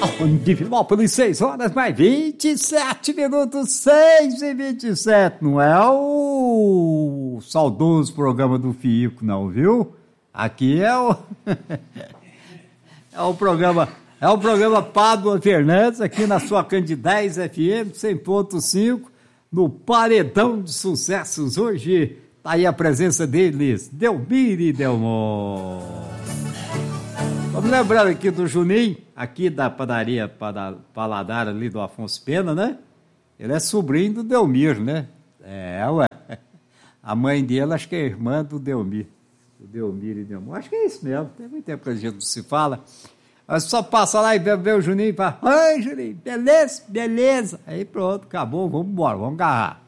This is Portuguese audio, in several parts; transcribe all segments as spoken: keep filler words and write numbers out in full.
Divinópolis, seis horas mais vinte e sete minutos, seis e vinte e sete. Não é o saudoso programa do Fico, não, viu? Aqui é o... é o programa... É o programa Pádua Fernandes, aqui na sua Candidez F M, cem ponto cinco, no Paredão de Sucessos. Hoje está aí a presença deles, Delmir e Delmon. Vamos lembrando aqui do Juninho, aqui da padaria Paladar, ali do Afonso Pena, né? Ele é sobrinho do Delmir, né? É, ué. A mãe dele, acho que é irmã do Delmir. Do Delmir e Delmon. Acho que é isso mesmo. Tem muito tempo que a gente não se fala. Mas só passa lá e vê, vê o Juninho e fala: oi, Juninho, beleza? Beleza. Aí pronto, acabou, vamos embora, vamos agarrar.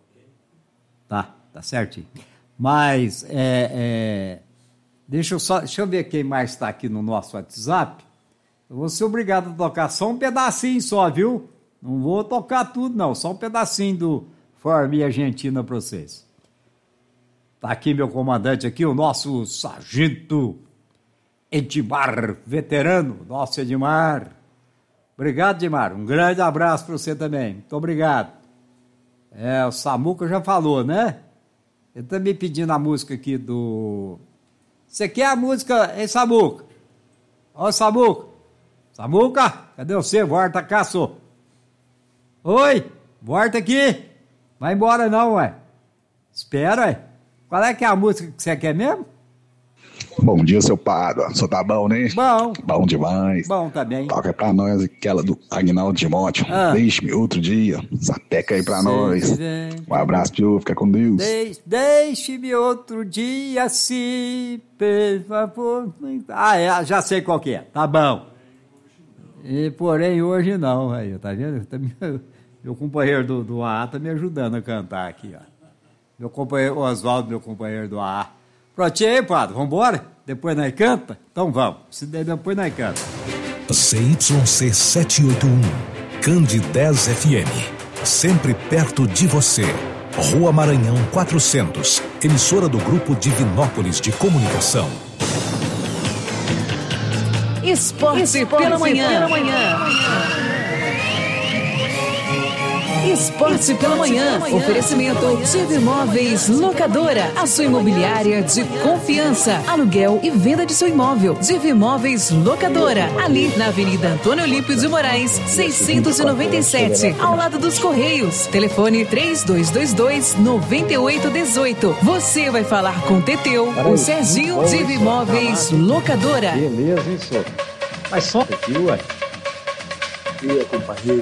Tá, tá certinho. Mas, é, é, deixa, eu só, deixa eu ver quem mais está aqui no nosso WhatsApp. Eu vou ser obrigado a tocar só um pedacinho só, viu? Não vou tocar tudo, não. Só um pedacinho do Forminha Argentina para vocês. Tá aqui meu comandante aqui, o nosso sargento Edmar, veterano, nosso Edmar. Obrigado, Edmar. Um grande abraço para você também. Muito obrigado. É, o Samuca já falou, né? Ele tá me pedindo a música aqui do... Você quer a música, hein, Samuca? Ó, Samuca. Samuca, cadê você? Volta cá, só. Oi, volta aqui. Vai embora não, ué. Espera, ué. Qual é que é a música que você quer mesmo? Bom dia, seu Pádua. Só tá bom, né? Bom. Bom demais. Bom também. Toca pra nós aquela do Aguinaldo Timóteo. Ah. Deixe-me outro dia. Sapeca aí pra Sei nós. Bem. Um abraço, tio. Fica com Deus. Deixe, Deixe-me outro dia, sim, por favor. Ah, é, já sei qual que é. Tá bom. E, porém, hoje não. Aí, tá vendo? Meu, meu companheiro do, do A A tá me ajudando a cantar aqui, ó. Meu companheiro, o Oswaldo, meu companheiro do A A. Prontinho aí, Padre, vamos embora? Depois nós canta? Então vamos, se der depois nós canta. C Y C setecentos e oitenta e um, Candidez F M, sempre perto de você. Rua Maranhão quatrocentos, emissora do Grupo Divinópolis de Comunicação. Esporte, Esporte pela manhã. Pela manhã. Esporte pela manhã. Oferecimento Divimóveis Locadora, a sua imobiliária de confiança. Aluguel e venda de seu imóvel. Divimóveis Locadora, ali na Avenida Antônio Olímpio de Moraes, seiscentos e noventa e sete, ao lado dos Correios. Telefone três dois dois dois, nove oito um oito. Você vai falar com o Teteu, o Serginho. Divimóveis Locadora. Beleza, isso. Mas só aqui, ué. E a companheira,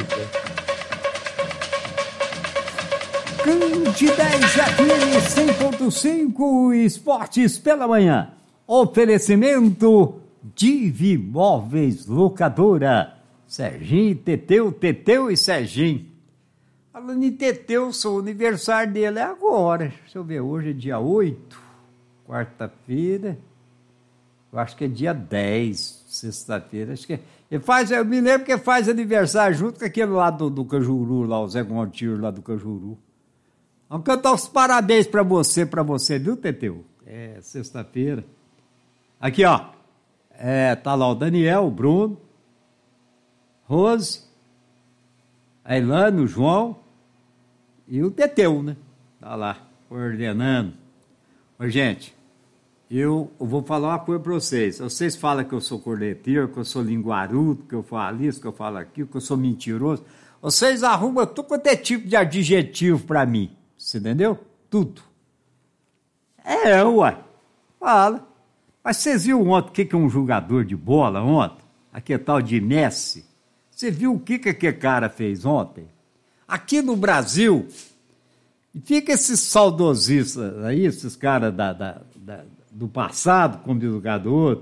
Candidez F M cem ponto cinco, Esportes pela manhã. Oferecimento Divimóveis Locadora. Serginho, Teteu, Teteu e Serginho. Falando em Teteu, o aniversário dele é agora. Deixa eu ver, hoje é dia oito, quarta-feira. Eu acho que é dia dez, sexta-feira. Acho que é. Ele faz, eu me lembro que ele faz aniversário junto com aquele lá do, do Cajuru, lá, o Zé Gontijo lá do Cajuru. Vamos cantar os parabéns pra você, pra você, viu, Teteu? É, sexta-feira. Aqui, ó. É, tá lá o Daniel, o Bruno, Rose, a Ilana, o João e o Teteu, né? Tá lá, coordenando. Ô, gente, eu, eu vou falar uma coisa pra vocês. Vocês falam que eu sou corneteiro, que eu sou linguarudo, que eu falo isso, que eu falo aquilo, que eu sou mentiroso. Vocês arrumam tudo quanto é tipo de adjetivo pra mim. Você entendeu? Tudo. É, ué. Fala. Mas vocês viram ontem o que, que é um jogador de bola ontem? Aquele tal de Messi. Você viu o que, que aquele cara fez ontem? Aqui no Brasil, fica esses saudosistas aí, esses caras da, da, da, do passado, como diz o jogador,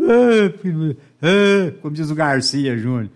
como diz o Garcia Júnior.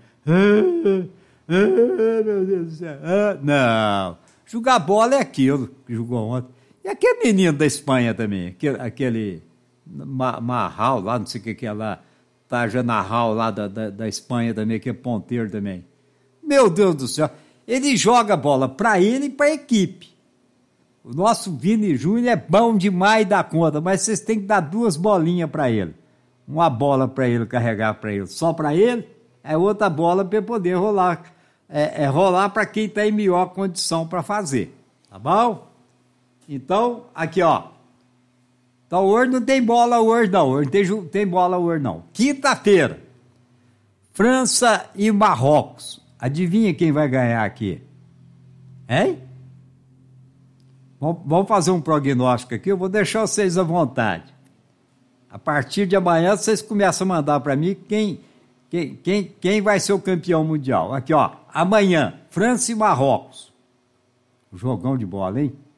Meu Deus do céu. Não. Jogar bola é aquilo que jogou ontem. E aquele menino da Espanha também, aquele, aquele Marral lá, não sei o que que é lá, Tajanarral lá da, da, da Espanha também, que é ponteiro também. Meu Deus do céu, ele joga bola para ele e para a equipe. O nosso Vini Júnior é bom demais da conta, mas vocês têm que dar duas bolinhas para ele. Uma bola para ele carregar para ele, só para ele, é outra bola para poder rolar. É, é rolar para quem está em melhor condição para fazer. Tá bom? Então, aqui, ó. Então, hoje não tem bola hoje, não. Hoje tem, tem bola hoje, não. Quinta-feira, França e Marrocos. Adivinha quem vai ganhar aqui? Hein? Vamos fazer um prognóstico aqui. Eu vou deixar vocês à vontade. A partir de amanhã, vocês começam a mandar para mim quem, quem, quem, quem vai ser o campeão mundial. Aqui, ó. Amanhã, França e Marrocos. Jogão de bola, hein?